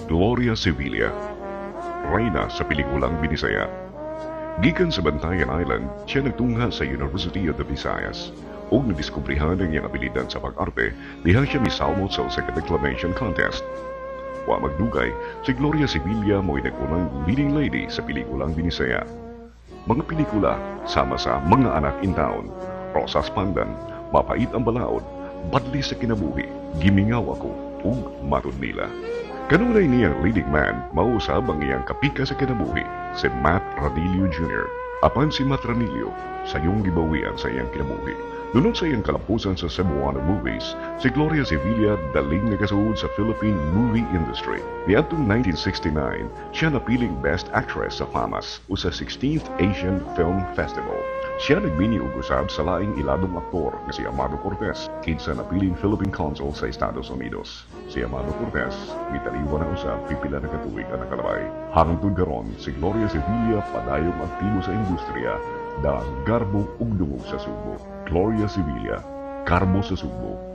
Gloria Sevilla, reyna sa pelikulang Binisaya. Gikan sa Bantayan Island, siya nagtungha sa University of the Visayas ug nadiskubrihan ang iyang abilidad sa pag-arte diha siya misalmot sa usa ka declamation contest. Wa magdugay, si Gloria Sevilla mo'y nag-unang leading lady sa pelikulang Binisaya. Mga pelikula sama sa Mga Anak in Town, Rosas Pandan, Mapait ang Balaod, Badli sa Kinabuhi, Gimingaw Ako, ug Matod Nila. Kanunay niyang leading man, mausab ang iyang kapika sa kinabuhi, si Matt Ranillo Jr. Apan si Matt Ranillo, sayong gibawian sa iyang kinabuhi. Lunod sa iyang kalampusan sa Cebuano movies, si Gloria Sevilla daling nagasuod sa Philippine movie industry. Niadtong 1969, siya napiling Best Actress sa FAMAS o sa 16th Asian Film Festival. Siya nagbini og usab sa laing iladong aktor nga si Amado Cortez, kinsa napiling Philippine Consul sa Estados Unidos. Si Amado Cortez, mitaliwan ang usab pipila na katuig ang nakalabay. Hangtod karon, si Gloria Sevilla padayong aktibo sa industriya, dahil garbo ug dungog sa Subo. Gloria Sevilla, Karbo sa Subo.